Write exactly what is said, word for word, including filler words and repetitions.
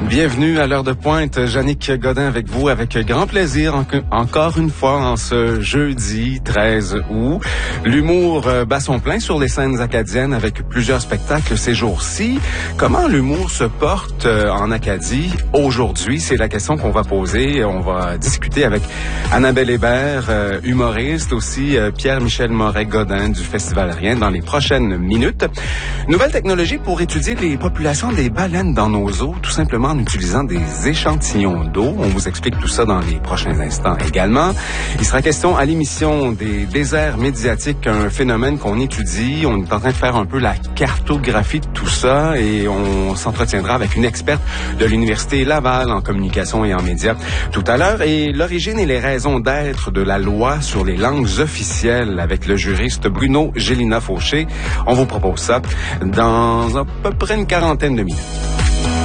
Bienvenue à l'heure de pointe, Jannick Godin avec vous, avec grand plaisir, en- encore une fois, en ce jeudi treize août. L'humour euh, bat son plein sur les scènes acadiennes avec plusieurs spectacles ces jours-ci. Comment l'humour se porte euh, en Acadie aujourd'hui? C'est la question qu'on va poser. On va discuter avec Annabelle Hébert, euh, humoriste, aussi euh, Pierre-Michel Moret-Godin du Festival Rien dans les prochaines minutes. Nouvelle technologie pour étudier les populations des baleines dans nos eaux, tout simplement en utilisant des échantillons d'eau. On vous explique tout ça dans les prochains instants également. Il sera question à l'émission des déserts médiatiques, un phénomène qu'on étudie. On est en train de faire un peu la cartographie de tout ça et on s'entretiendra avec une experte de l'Université Laval en communication et en médias tout à l'heure. Et l'origine et les raisons d'être de la loi sur les langues officielles avec le juriste Bruno Gélina-Fauché. On vous propose ça dans à peu près une quarantaine de minutes.